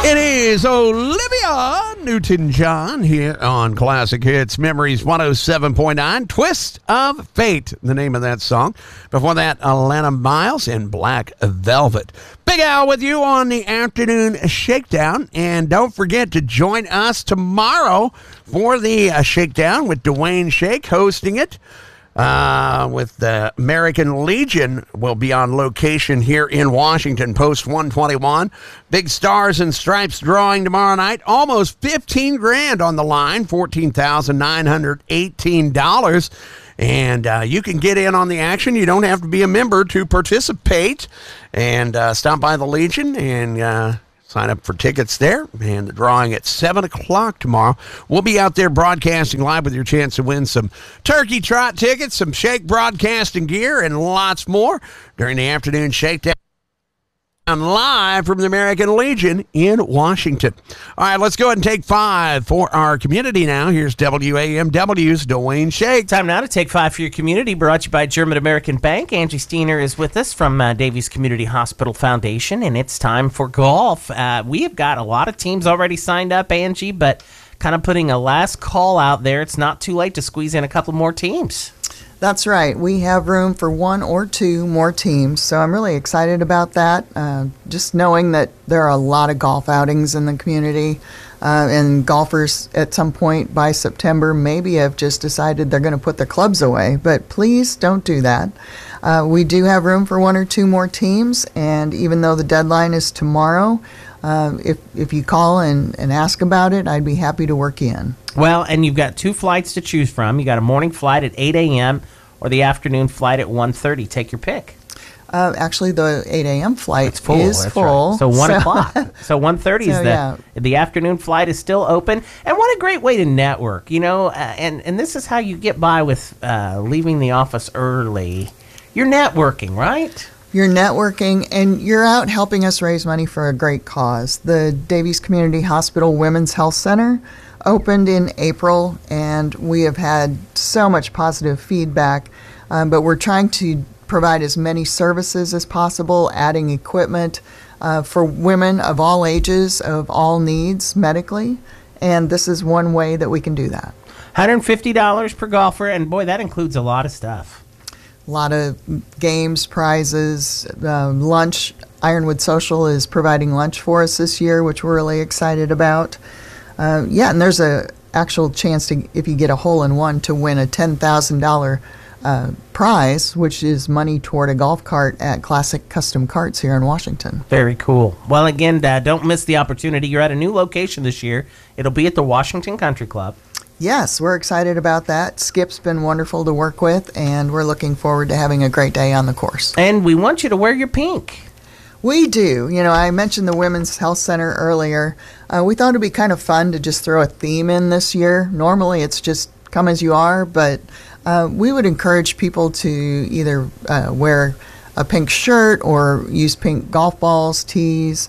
It is Olivia Newton-John here on Classic Hits Memories 107.9. Twist of Fate, the name of that song. Before that, Alana Miles in Black Velvet. Big Al with you on the afternoon shakedown. And don't forget to join us tomorrow for the shakedown with Dwayne Shake hosting it. With the American Legion will be on location here in Washington, Post 121. Big Stars and Stripes drawing tomorrow night. Almost $15,000 on the line, $14,918. And you can get in on the action. You don't have to be a member to participate. And stop by the Legion and sign up for tickets there, and the drawing at 7 o'clock tomorrow. We'll be out there broadcasting live with your chance to win some Turkey Trot tickets, some Shake broadcasting gear, and lots more during the afternoon shakedown live from the American Legion in Washington. All right, let's go ahead and take 5 for our community now. Here's WAMW's Dwayne Shake. Time now to take 5 for your community, brought to you by German American Bank. Angie Steiner is with us from Davies Community Hospital Foundation, and it's time for golf. We have got a lot of teams already signed up, Angie, but kind of putting a last call out there. It's not too late to squeeze in a couple more teams. That's right. We have room for 1 or 2 more teams, so I'm really excited about that. Just knowing that there are a lot of golf outings in the community, and golfers at some point by September maybe have just decided they're going to put their clubs away, but please don't do that. We do have room for 1 or 2 more teams, and even though the deadline is tomorrow, if you call and ask about it, I'd be happy to work in. Well, and you've got 2 flights to choose from. You got a morning flight at 8 a.m. or the afternoon flight at 1:30. Take your pick. Actually, the 8 a.m. flight is full. Right. So 1 o'clock. So 1:30 is the afternoon flight is still open. And what a great way to network, you know. And this is how you get by with leaving the office early. You're networking, right? You're networking, and you're out helping us raise money for a great cause. The Davies Community Hospital Women's Health Center opened in April, and we have had so much positive feedback, but we're trying to provide as many services as possible, adding equipment for women of all ages, of all needs medically, and this is one way that we can do that. $150 per golfer, and boy, that includes a lot of stuff. A lot of games, prizes, lunch. Ironwood Social is providing lunch for us this year, which we're really excited about. And there's a actual chance to, if you get a hole-in-one, to win a $10,000 prize, which is money toward a golf cart at Classic Custom Carts here in Washington. Very cool. Well, again, don't miss the opportunity. You're at a new location this year. It'll be at the Washington Country Club. Yes, we're excited about that. Skip's been wonderful to work with, and we're looking forward to having a great day on the course. And we want you to wear your pink. We do. You know, I mentioned the Women's Health Center earlier. We thought it'd be kind of fun to just throw a theme in this year. Normally it's just come as you are, but we would encourage people to either wear a pink shirt or use pink golf balls, tees,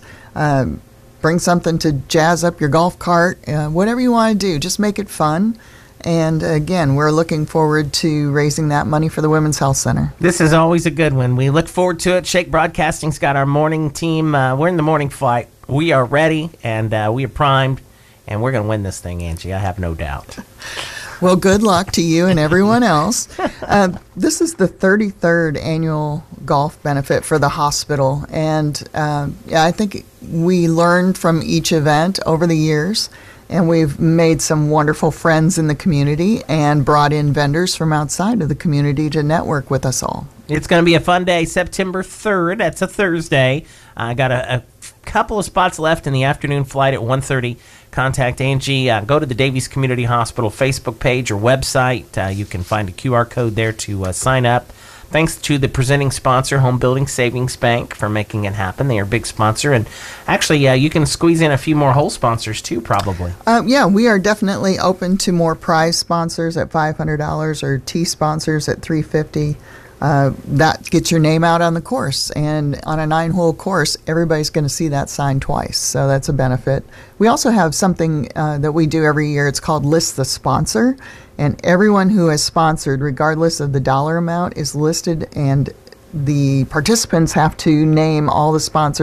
bring something to jazz up your golf cart, whatever you want to do. Just make it fun. And again, we're looking forward to raising that money for the Women's Health Center. This is always a good one. We look forward to it. Shake Broadcasting's got our morning team. We're in the morning flight. We are ready, and we are primed, and we're going to win this thing, Angie. I have no doubt. Well, good luck to you and everyone else. This is the 33rd annual golf benefit for the hospital, and I think we learned from each event over the years, and we've made some wonderful friends in the community and brought in vendors from outside of the community to network with us all. It's going to be a fun day, September 3rd. That's a Thursday. I got a couple of spots left in the afternoon flight at 1:30. Contact Angie. Go to the Davies Community Hospital Facebook page or website. You can find a QR code there to sign up. Thanks to the presenting sponsor, Home Building Savings Bank, for making it happen. They are a big sponsor. And actually, you can squeeze in a few more whole sponsors, too, probably. We are definitely open to more prize sponsors at $500 or T sponsors at $350. That gets your name out on the course. And on a 9-hole course, everybody's going to see that sign twice. So that's a benefit. We also have something that we do every year. It's called List the Sponsor. And everyone who has sponsored, regardless of the dollar amount, is listed, and the participants have to name all the sponsors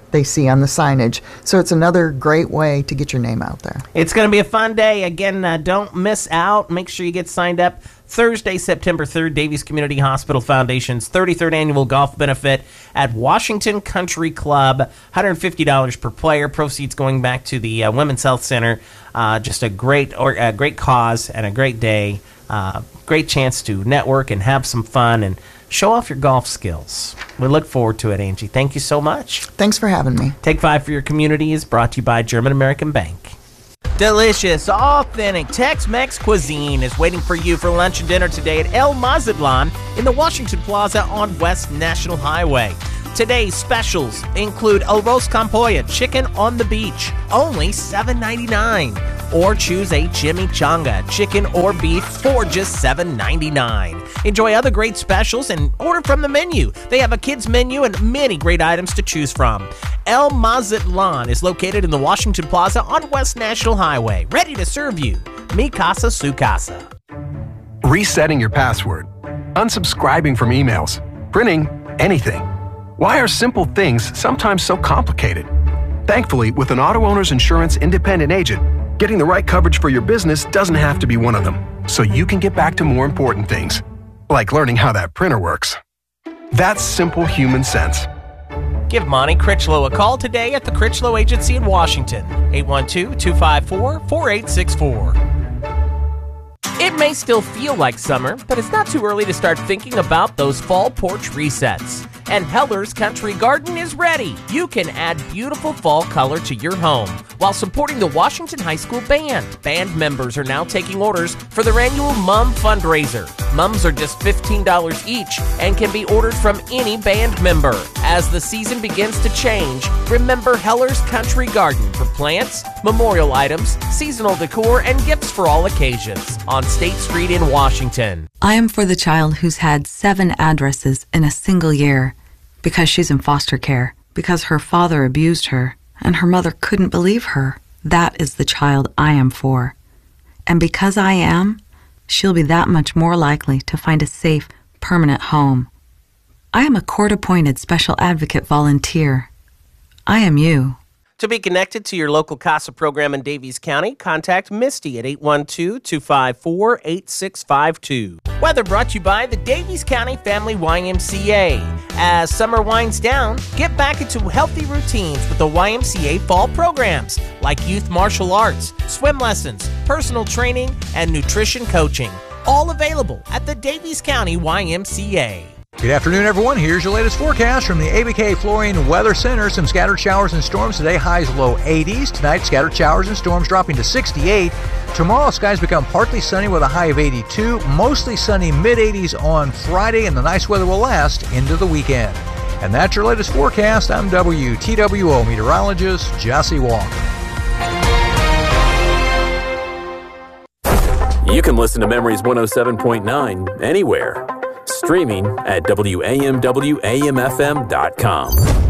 they see on the signage. So it's another great way to get your name out there. It's going to be a fun day. Again, don't miss out. Make sure you get signed up. Thursday, September 3rd, Davies Community Hospital Foundation's 33rd annual golf benefit at Washington Country Club. $150 per player. Proceeds going back to the Women's Health Center. Just a great cause and a great day. Great chance to network and have some fun and show off your golf skills. We look forward to it, Angie. Thank you so much. Thanks for having me. Take 5 for Your Community is brought to you by German American Bank. Delicious, authentic Tex-Mex cuisine is waiting for you for lunch and dinner today at El Mazatlan in the Washington Plaza on West National Highway. Today's specials include arroz con pollo, chicken on the beach, only $7.99. Or choose a chimichanga, chicken or beef, for just $7.99. Enjoy other great specials and order from the menu. They have a kids menu and many great items to choose from. El Mazatlan is located in the Washington Plaza on West National Highway. Ready to serve you. Mi casa, su casa. Resetting your password, unsubscribing from emails, printing anything. Why are simple things sometimes so complicated? Thankfully, with an auto owner's insurance independent agent, getting the right coverage for your business doesn't have to be one of them, so you can get back to more important things, like learning how that printer works. That's simple human sense. Give Monty Critchlow a call today at the Critchlow Agency in Washington, 812-254-4864. It may still feel like summer, but it's not too early to start thinking about those fall porch resets. And Heller's Country Garden is ready. You can add beautiful fall color to your home while supporting the Washington High School Band. Band members are now taking orders for their annual Mum fundraiser. Mums are just $15 each and can be ordered from any band member. As the season begins to change, remember Heller's Country Garden for plants, memorial items, seasonal decor, and gifts for all occasions on State Street in Washington. I am for the child who's had 7 addresses in a single year because she's in foster care, because her father abused her and her mother couldn't believe her. That is the child I am for. And because I am, she'll be that much more likely to find a safe, permanent home. I am a court-appointed special advocate volunteer. I am you. To be connected to your local CASA program in Davies County, contact Misty at 812-254-8652. Weather brought to you by the Davies County Family YMCA. As summer winds down, get back into healthy routines with the YMCA fall programs like youth martial arts, swim lessons, personal training, and nutrition coaching. All available at the Davies County YMCA. Good afternoon, everyone. Here's your latest forecast from the ABK Flooring Weather Center. Some scattered showers and storms today, highs low 80s. Tonight, scattered showers and storms dropping to 68. Tomorrow, skies become partly sunny with a high of 82. Mostly sunny mid-80s on Friday, and the nice weather will last into the weekend. And that's your latest forecast. I'm WTWO meteorologist Jesse Walker. You can listen to Memories 107.9 anywhere. Streaming at WAMWAMFM.com.